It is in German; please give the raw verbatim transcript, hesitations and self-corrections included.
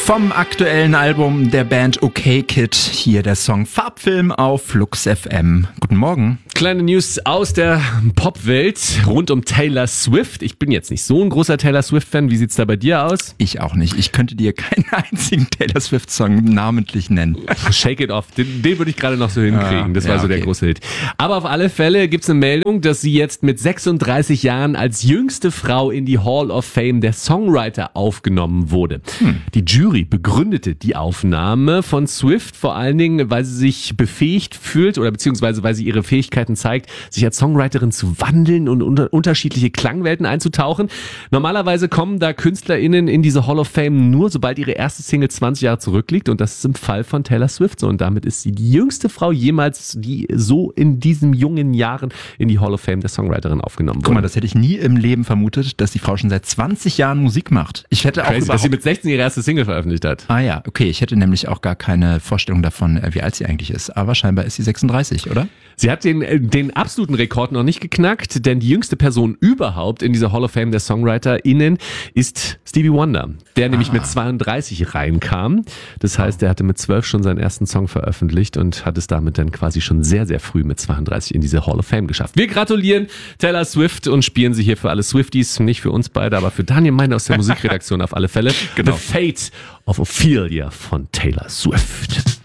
Vom aktuellen Album der Band OK Kid, hier der Song Farbfilm auf Flux F M. Guten Morgen. Kleine News aus der Popwelt rund um Taylor Swift. Ich bin jetzt nicht so ein großer Taylor Swift-Fan. Wie sieht's da bei dir aus? Ich auch nicht. Ich könnte dir keinen einzigen Taylor Swift-Song namentlich nennen. Shake It Off, den, den würde ich gerade noch so hinkriegen. Das war ja, so okay. Der große Hit. Aber auf alle Fälle gibt's eine Meldung, dass sie jetzt mit sechsunddreißig Jahren als jüngste Frau in die Hall of Fame der Songwriter aufgenommen wurde. Hm. Die Jury begründete die Aufnahme von Swift vor allen Dingen, weil sie sich befähigt fühlt oder beziehungsweise weil sie ihre Fähigkeiten zeigt, sich als Songwriterin zu wandeln und unter unterschiedliche Klangwelten einzutauchen. Normalerweise kommen da KünstlerInnen in diese Hall of Fame nur, sobald ihre erste Single zwanzig Jahre zurückliegt, und das ist im Fall von Taylor Swift so, und damit ist sie die jüngste Frau jemals, die so in diesen jungen Jahren in die Hall of Fame der Songwriterin aufgenommen wurde. Guck mal, das hätte ich nie im Leben vermutet, dass die Frau schon seit zwanzig Jahren Musik macht. Ich hätte auch Crazy, dass sie mit sechzehn ihre erste Single veröffentlicht hat. Ah ja, okay, ich hätte nämlich auch gar keine Vorstellung davon, wie alt sie eigentlich ist. Aber scheinbar ist sie sechsunddreißig, oder? Sie hat den, den absoluten Rekord noch nicht geknackt, denn die jüngste Person überhaupt in dieser Hall of Fame der SongwriterInnen ist Stevie Wonder, der ah. nämlich mit zweiunddreißig reinkam. Das heißt, er hatte mit zwölf schon seinen ersten Song veröffentlicht und hat es damit dann quasi schon sehr, sehr früh mit zweiunddreißig in diese Hall of Fame geschafft. Wir gratulieren Taylor Swift und spielen sie hier für alle Swifties, nicht für uns beide, aber für Daniel Meiner aus der Musikredaktion auf alle Fälle. Genau. The Fate of Ophelia von Taylor Swift.